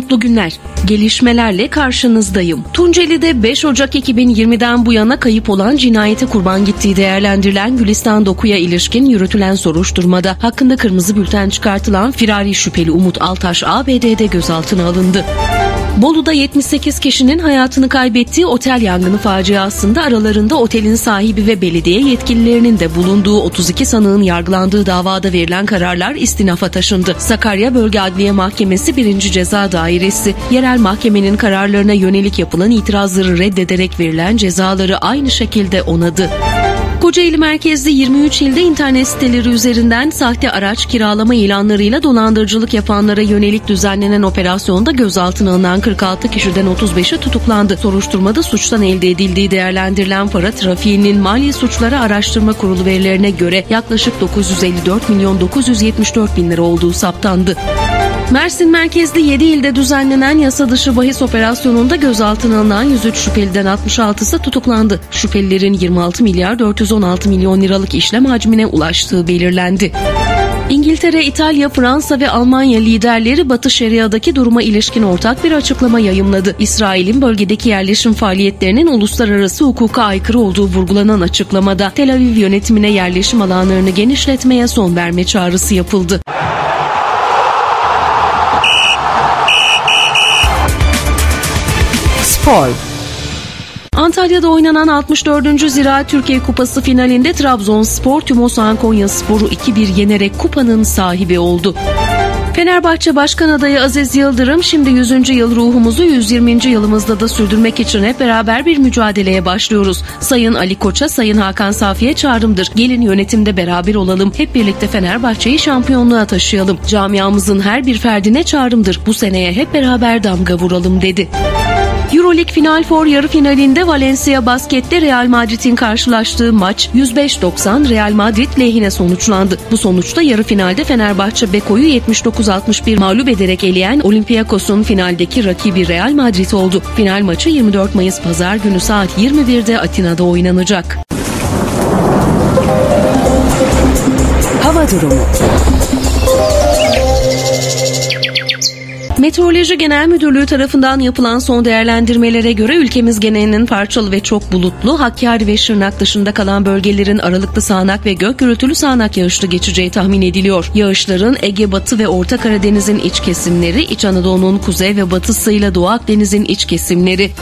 Mutlu günler. Gelişmelerle karşınızdayım. Tunceli'de 5 Ocak 2020'den bu yana kayıp olan cinayete kurban gittiği değerlendirilen Gülistan Doku'ya ilişkin yürütülen soruşturmada hakkında kırmızı bülten çıkartılan firari şüpheli Umut Altaş ABD'de gözaltına alındı. Bolu'da 78 kişinin hayatını kaybettiği otel yangını faciasında aralarında otelin sahibi ve belediye yetkililerinin de bulunduğu 32 sanığın yargılandığı davada verilen kararlar istinafa taşındı. Sakarya Bölge Adliye Mahkemesi 1. Ceza Dairesi, yerel mahkemenin kararlarına yönelik yapılan itirazları reddederek verilen cezaları aynı şekilde onadı. Kocaeli merkezli 23 ilde internet siteleri üzerinden sahte araç kiralama ilanlarıyla dolandırıcılık yapanlara yönelik düzenlenen operasyonda gözaltına alınan 46 kişiden 35'i tutuklandı. Soruşturmada suçtan elde edildiği değerlendirilen para trafiğinin Mali Suçları Araştırma Kurulu verilerine göre yaklaşık 954 milyon 974 bin lira olduğu saptandı. Mersin merkezli 7 ilde düzenlenen yasa dışı bahis operasyonunda gözaltına alınan 103 şüpheliden 66'sı tutuklandı. Şüphelilerin 26 milyar 416 milyon liralık işlem hacmine ulaştığı belirlendi. İngiltere, İtalya, Fransa ve Almanya liderleri Batı Şeria'daki duruma ilişkin ortak bir açıklama yayımladı. İsrail'in bölgedeki yerleşim faaliyetlerinin uluslararası hukuka aykırı olduğu vurgulanan açıklamada Tel Aviv yönetimine yerleşim alanlarını genişletmeye son verme çağrısı yapıldı. Spor. Antalya'da oynanan 64. Ziraat Türkiye Kupası finalinde Trabzonspor, Tümosan Konyaspor'u 2-1 yenerek kupanın sahibi oldu. Fenerbahçe Başkan Adayı Aziz Yıldırım, şimdi 100. yıl ruhumuzu 120. yılımızda da sürdürmek için hep beraber bir mücadeleye başlıyoruz. Sayın Ali Koç'a, Sayın Hakan Safi'ye çağrımdır. Gelin yönetimde beraber olalım, hep birlikte Fenerbahçe'yi şampiyonluğa taşıyalım. Camiamızın her bir ferdine çağrımdır. Bu seneye hep beraber damga vuralım dedi. Euroleague Final Four yarı finalinde Valencia Basket'te Real Madrid'in karşılaştığı maç 105-90 Real Madrid lehine sonuçlandı. Bu sonuçta yarı finalde Fenerbahçe Beko'yu 79-61 mağlup ederek eleyen Olympiakos'un finaldeki rakibi Real Madrid oldu. Final maçı 24 Mayıs Pazar günü saat 21'de Atina'da oynanacak. Hava durumu. Meteoroloji Genel Müdürlüğü tarafından yapılan son değerlendirmelere göre ülkemiz genelinin parçalı ve çok bulutlu, Hakkari ve Şırnak dışında kalan bölgelerin aralıklı sağanak ve gök gürültülü sağanak yağışlı geçeceği tahmin ediliyor. Yağışların Ege, Batı ve Orta Karadeniz'in iç kesimleri, İç Anadolu'nun kuzey ve batısıyla Doğu Akdeniz'in iç kesimleri,